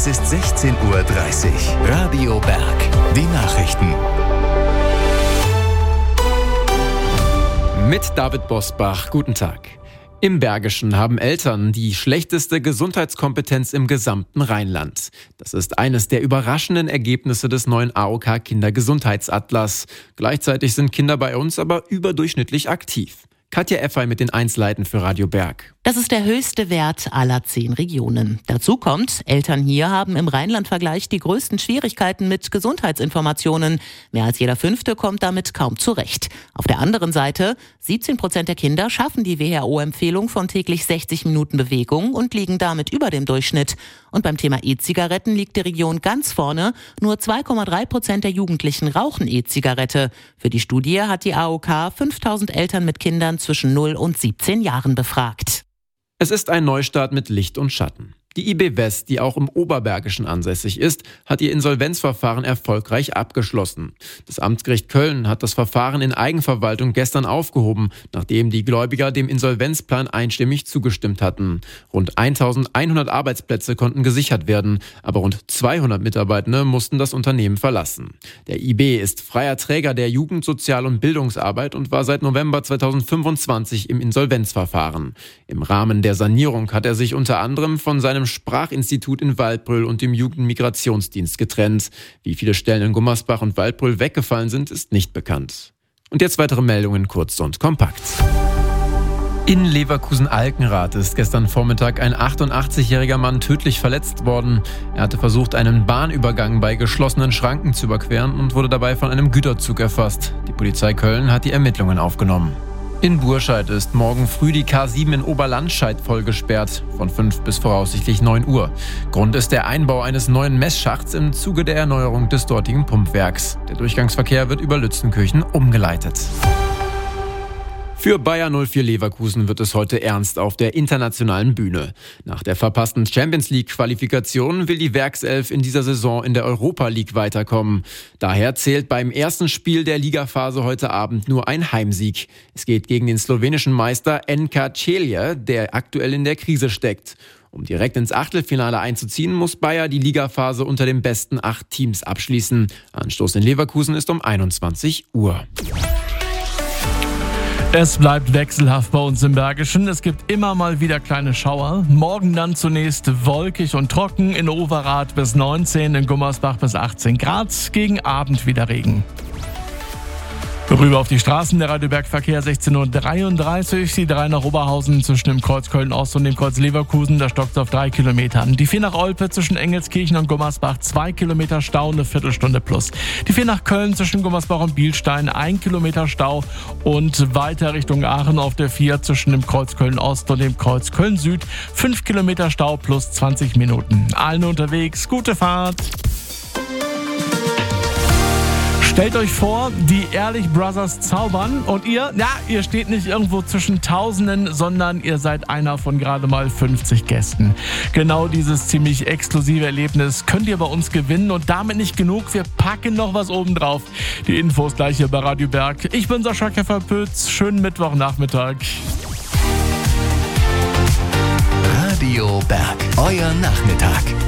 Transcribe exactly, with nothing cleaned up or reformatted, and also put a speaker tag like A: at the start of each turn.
A: ist sechzehn Uhr dreißig. Radio Berg. Die Nachrichten.
B: Mit David Bosbach. Guten Tag. Im Bergischen haben Eltern die schlechteste Gesundheitskompetenz im gesamten Rheinland. Das ist eines der überraschenden Ergebnisse des neuen A O K-Kindergesundheitsatlas. Gleichzeitig sind Kinder bei uns aber überdurchschnittlich aktiv. Katja Effey mit den Einzelheiten für Radio Berg.
C: Das ist der höchste Wert aller zehn Regionen. Dazu kommt, Eltern hier haben im Rheinland-Vergleich die größten Schwierigkeiten mit Gesundheitsinformationen. Mehr als jeder Fünfte kommt damit kaum zurecht. Auf der anderen Seite, siebzehn Prozent der Kinder schaffen die W H O-Empfehlung von täglich sechzig Minuten Bewegung und liegen damit über dem Durchschnitt. Und beim Thema E-Zigaretten liegt die Region ganz vorne. Nur zwei Komma drei Prozent der Jugendlichen rauchen E-Zigarette. Für die Studie hat die A O K fünftausend Eltern mit Kindern zwischen null und siebzehn Jahren befragt.
B: Es ist ein Neustart mit Licht und Schatten. Die I B West, die auch im Oberbergischen ansässig ist, hat ihr Insolvenzverfahren erfolgreich abgeschlossen. Das Amtsgericht Köln hat das Verfahren in Eigenverwaltung gestern aufgehoben, nachdem die Gläubiger dem Insolvenzplan einstimmig zugestimmt hatten. Rund eintausendeinhundert Arbeitsplätze konnten gesichert werden, aber rund zweihundert Mitarbeitende mussten das Unternehmen verlassen. Der I B ist freier Träger der Jugend-, Sozial- und Bildungsarbeit und war seit November zweitausendfünfundzwanzig im Insolvenzverfahren. Im Rahmen der Sanierung hat er sich unter anderem von seinem Sprachinstitut in Waldbröl und dem Jugendmigrationsdienst getrennt. Wie viele Stellen in Gummersbach und Waldbröl weggefallen sind, ist nicht bekannt. Und jetzt weitere Meldungen kurz und kompakt. In Leverkusen-Alkenrath ist gestern Vormittag ein achtundachtzigjähriger Mann tödlich verletzt worden. Er hatte versucht, einen Bahnübergang bei geschlossenen Schranken zu überqueren und wurde dabei von einem Güterzug erfasst. Die Polizei Köln hat die Ermittlungen aufgenommen. In Burscheid ist morgen früh die K sieben in Oberlandscheid voll gesperrt, von fünf bis voraussichtlich neun Uhr. Grund ist der Einbau eines neuen Messschachts im Zuge der Erneuerung des dortigen Pumpwerks. Der Durchgangsverkehr wird über Lützenkirchen umgeleitet. Für Bayer null vier Leverkusen wird es heute ernst auf der internationalen Bühne. Nach der verpassten Champions-League-Qualifikation will die Werkself in dieser Saison in der Europa League weiterkommen. Daher zählt beim ersten Spiel der Ligaphase heute Abend nur ein Heimsieg. Es geht gegen den slowenischen Meister N K Celje, der aktuell in der Krise steckt. Um direkt ins Achtelfinale einzuziehen, muss Bayer die Ligaphase unter den besten acht Teams abschließen. Anstoß in Leverkusen ist um einundzwanzig Uhr.
D: Es bleibt wechselhaft bei uns im Bergischen. Es gibt immer mal wieder kleine Schauer. Morgen dann zunächst wolkig und trocken. In Overath bis neunzehn, in Gummersbach bis achtzehn Grad. Gegen Abend wieder Regen. Rüber auf die Straßen, der Radio Berg Verkehr sechzehn Uhr dreiunddreißig, die drei nach Oberhausen zwischen dem Kreuz Köln-Ost und dem Kreuz Leverkusen, da stockt es auf drei Kilometern. Die vier nach Olpe zwischen Engelskirchen und Gummersbach, zwei Kilometer Stau, eine Viertelstunde plus. Die vier nach Köln zwischen Gummersbach und Bielstein, ein Kilometer Stau und weiter Richtung Aachen auf der vier zwischen dem Kreuz Köln-Ost und dem Kreuz Köln-Süd, fünf Kilometer Stau plus zwanzig Minuten. Allen unterwegs, gute Fahrt! Stellt euch vor, die Ehrlich Brothers zaubern und ihr, ja, ihr steht nicht irgendwo zwischen Tausenden, sondern ihr seid einer von gerade mal fünfzig Gästen. Genau dieses ziemlich exklusive Erlebnis könnt ihr bei uns gewinnen und damit nicht genug, wir packen noch was oben drauf. Die Infos gleich hier bei Radio Berg. Ich bin Sascha Keffer-Pütz, schönen Mittwochnachmittag.
A: Radio Berg, euer Nachmittag.